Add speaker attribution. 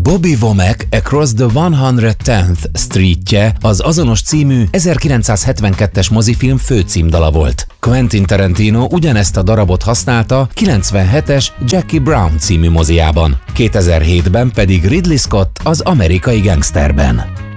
Speaker 1: Bobby Womack Across the 110th Streetje az azonos című 1972-es mozifilm főcímdala volt. Quentin Tarantino ugyanezt a darabot használta 97-es Jackie Brown című moziában, 2007-ben pedig Ridley Scott az Amerikai Gangsterben.